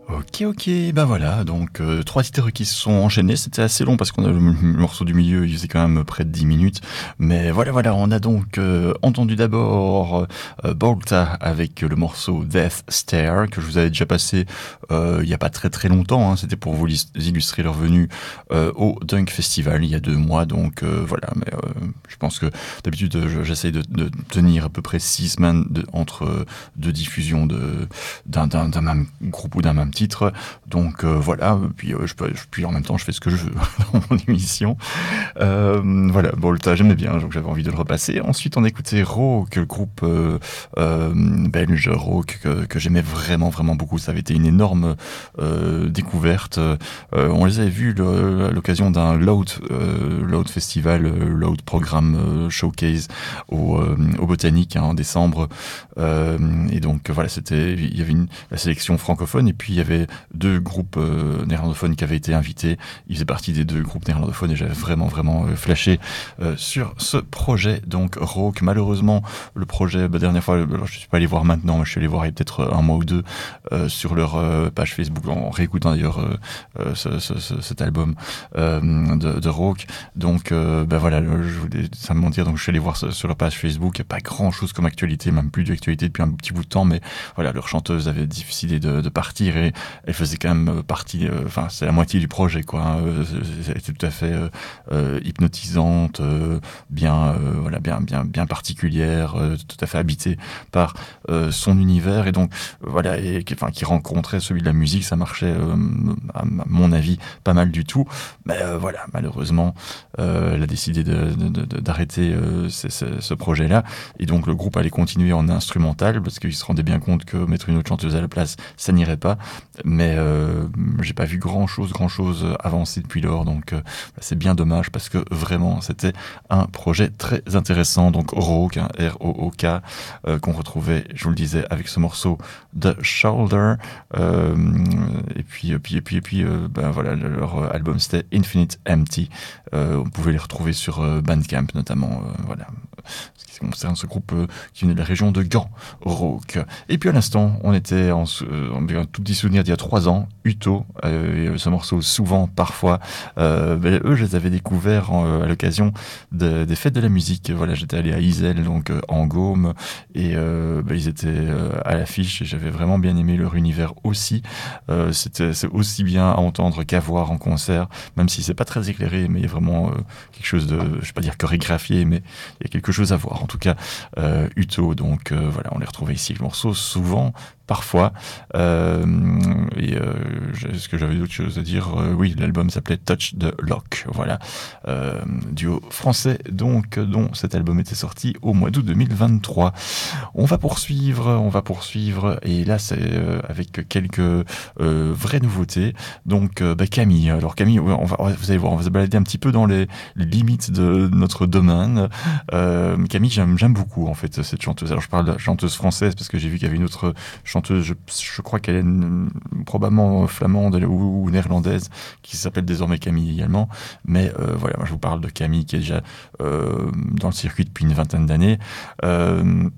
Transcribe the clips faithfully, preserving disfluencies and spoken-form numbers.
Ok, ok, ben voilà, donc euh, trois titres qui se sont enchaînés, c'était assez long parce qu'on a le, le morceau du milieu, il faisait quand même près de dix minutes, mais voilà, voilà, on a donc euh, entendu d'abord euh, Bolta avec le morceau Death Stare, que je vous avais déjà passé euh, il y a pas très très longtemps, hein, c'était pour vous illustrer leur venue euh, au Dunk Festival il y a deux mois, donc euh, voilà, mais euh, je pense que d'habitude j'essaye de, de tenir à peu près six semaines de, entre euh, deux diffusions de, d'un, d'un, d'un même groupe ou d'un même titre, donc euh, voilà, puis, euh, je peux, puis en même temps je fais ce que je veux dans mon émission. Euh, voilà, Bolta, j'aimais bien, donc j'avais envie de le repasser. Ensuite on écoutait Rock, le groupe euh, euh, belge Rock que, que j'aimais vraiment vraiment beaucoup, ça avait été une énorme euh, découverte. Euh, on les avait vus le, à l'occasion d'un Loud, euh, Loud Festival, euh, Loud Programme euh, Showcase au, euh, au Botanique hein, en décembre, euh, et donc voilà, c'était, il y avait une, la sélection francophone et puis il y avait deux groupes euh, néerlandophones qui avaient été invités. Ils faisaient partie des deux groupes néerlandophones et j'avais vraiment vraiment euh, flashé euh, sur ce projet. Donc Rock, malheureusement le projet, bah, dernière fois, alors, je suis pas allé voir maintenant, mais je suis allé voir il y a peut-être un mois ou deux euh, sur leur euh, page Facebook en réécoutant d'ailleurs euh, euh, ce, ce, ce, cet album euh, de, de Rock. Donc euh, bah voilà, je voulais simplement dire, donc je suis allé voir sur, sur leur page Facebook. Il n'y a pas grand chose comme actualité, même plus d'actualité depuis un petit bout de temps, mais voilà, leur chanteuse avait décidé de, de partir et elle faisait quand même partie, enfin euh, c'est la moitié du projet quoi, hein. Elle était tout à fait euh, euh, hypnotisante, euh, bien euh, voilà, bien bien bien particulière, euh, tout à fait habitée par euh, son univers et donc voilà, et enfin qui rencontrait celui de la musique, ça marchait euh, à mon avis pas mal du tout, mais euh, voilà, malheureusement euh, elle a décidé de, de, de, d'arrêter euh, ce, ce, ce projet là et donc le groupe allait continuer en instrumental parce qu'il se rendait bien compte que mettre une autre chanteuse à la place ça n'irait pas, mais euh, j'ai pas vu grand chose grand chose avancer depuis lors, donc euh, c'est bien dommage parce que vraiment c'était un projet très intéressant. Donc Rook, hein, R O O K, euh, qu'on retrouvait, je vous le disais, avec ce morceau The Shoulder, euh, et puis et puis et puis et puis euh, ben voilà, leur album c'était Infinite Empty, euh, on pouvait les retrouver sur euh, Bandcamp notamment, euh, voilà, ce qui concerne ce groupe euh, qui venait de la région de Gand, Rook. Et puis à l'instant, on était en, euh, on a un tout petit souvenir d'il y a trois ans, Uto, euh, ce morceau souvent, parfois. Euh, ben, eux, je les avais découverts en, à l'occasion de, des fêtes de la musique. Voilà, j'étais allé à Isel, donc euh, en Gaume, et euh, ben, ils étaient euh, à l'affiche et j'avais vraiment bien aimé leur univers aussi. Euh, c'était, c'est aussi bien à entendre qu'à voir en concert, même si c'est pas très éclairé, mais il y a vraiment euh, quelque chose de, je vais pas dire chorégraphié, mais il y a quelque chose à voir. En tout cas, euh, Uto, donc euh, voilà, on les retrouvait ici le morceau souvent, parfois. Euh, et euh, est-ce que j'avais d'autres choses à dire? euh, Oui, l'album s'appelait Touch the Lock. Voilà, euh, duo français donc dont cet album était sorti au mois d'août deux mille vingt-trois. On va poursuivre, on va poursuivre, et là c'est euh, avec quelques euh, vraies nouveautés. Donc euh, bah, Camille. Alors Camille, on va, vous allez voir, on va se balader un petit peu dans les, les limites de notre domaine. Euh, Camille, j'aime, j'aime beaucoup en fait cette chanteuse. Alors je parle de la chanteuse française parce que j'ai vu qu'il y avait une autre chanteuse, je, je crois qu'elle est une, probablement flamande ou, ou néerlandaise, qui s'appelle désormais Camille également. Mais euh, voilà, moi je vous parle de Camille qui est déjà euh, dans le circuit depuis une vingtaine d'années. Euh,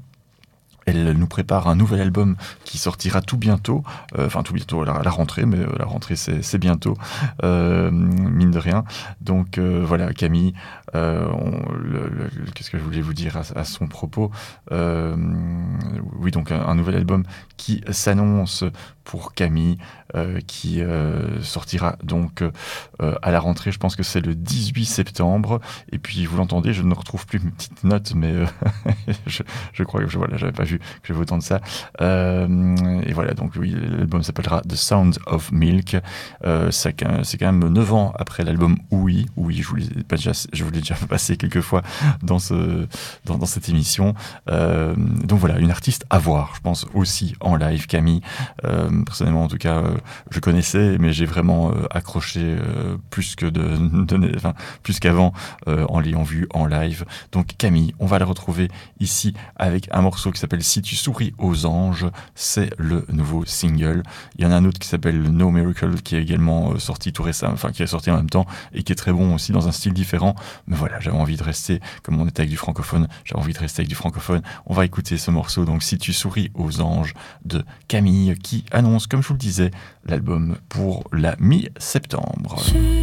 Elle nous prépare un nouvel album qui sortira tout bientôt, euh, enfin tout bientôt à la, à la rentrée, mais euh, la rentrée c'est, c'est bientôt, euh, mine de rien. Donc euh, voilà, Camille, euh, on, le, le, qu'est-ce que je voulais vous dire à, à son propos, euh, oui, donc un, un nouvel album qui s'annonce pour Camille, euh, qui euh, sortira donc euh, à la rentrée, je pense que c'est le dix-huit septembre, et puis vous l'entendez, je ne retrouve plus mes petites notes, mais euh, je, je crois que je, voilà, j'avais pas vu que j'avais autant de ça. Euh, et voilà, donc oui, l'album s'appellera The Sound of Milk. Euh, ça, c'est quand même neuf ans après l'album Oui. Oui, je vous l'ai pas déjà, je vous l'ai déjà passé quelques fois dans ce, dans, dans cette émission. Euh, donc voilà, une artiste à voir, je pense aussi en live, Camille. Euh, personnellement, en tout cas, euh, je connaissais, mais j'ai vraiment euh, accroché euh, plus que de, de, enfin, plus qu'avant euh, en l'ayant vue en live. Donc Camille, on va la retrouver ici avec un morceau qui s'appelle Si tu souris aux anges, c'est le nouveau single. Il y en a un autre qui s'appelle No Miracle qui est également sorti tout récemment, enfin qui est sorti en même temps et qui est très bon aussi dans un style différent, Mais voilà, j'avais envie de rester, comme on était avec du francophone, j'avais envie de rester avec du francophone. On va écouter ce morceau, donc Si tu souris aux anges de Camille, qui annonce, comme je vous le disais, l'album pour la mi-septembre.